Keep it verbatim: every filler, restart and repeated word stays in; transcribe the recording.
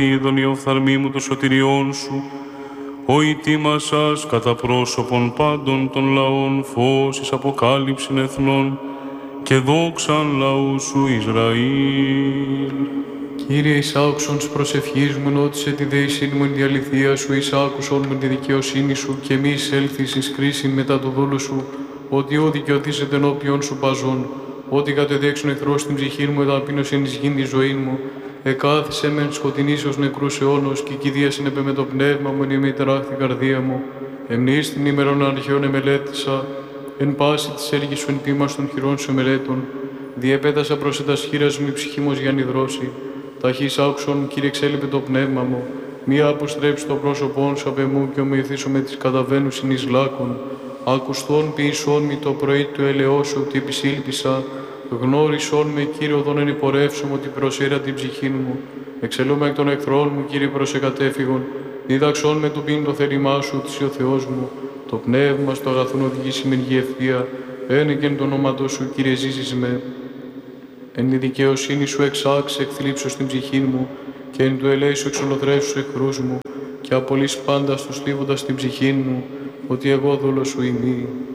ελπίδων η οφθαλμή μου το σωτηριών σου, ο ητήμασας κατά πρόσωπον πάντων των λαών, φως εις αποκάλυψην εθνών και δόξαν λαού σου Ισραήλ. Κύριε, εις άκουσον της προσευχής μου, ενώτισε τη δεησήν μου εν τη αληθεία σου, εις άκουσον μου τη δικαιοσύνη σου, και μη εισέλθεις εις κρίση μετά το δούλου σου, ότι ό δικαιωθήσετε ενώπιον σου παζών, ότι κατεδέξουν εχθρός στην ψυχή μου, εταπείνωσεν εις γήν τη ζωή μου, εκάθισε μεν σκοτεινής ως νεκρούς αιώνος, και κηδίασεν επέ με το πνεύμα μου, εν ημιτράχθη καρδία μου, εμνείς την ημερών αρχαίων εμελέτησα, εν πάση της έργης σου εν ποίμας των χειρών σου εμελέτων, διεπέτασα προς ετας χείρας μου η ψυχή μου ως για νηδρώσει. Ταχύς άκουσον, Κύριε, εξέλιπε το πνεύμα μου, μία αποστρέψει το πρόσωπόν σου απ' εμού και ομοιωθήσω με τις καταβαίνουσιν εις λάκων. Ακουστών ποιησόν μη το πρωί του ελαιός σου, ότι επισήλπισα, γνώρισόν με, Κύριε, οδόν εν υπορεύσομαι, ότι προσήρα την ψυχή μου. Εξελούμε εκ των εχθρών μου, Κύριε, προς εκατέφυγον, δίδαξόν με του πίν το θέλημά σου, ότι ο Θεός μου. Το πνεύμα στο αγαθόν οδηγήσει με γη ευθεία, ένε και εν το όνοματό σου, Κύριε, ζήσεις με. Εν τη δικαιοσύνη σου εξάξε εκθλίψω στην ψυχή μου, και εν του ελέη σου εξολοθρεύσου εχθρούς μου, και απολύς πάντα στους θλίβοντας την ψυχή μου, ότι εγώ δούλος σου ημί.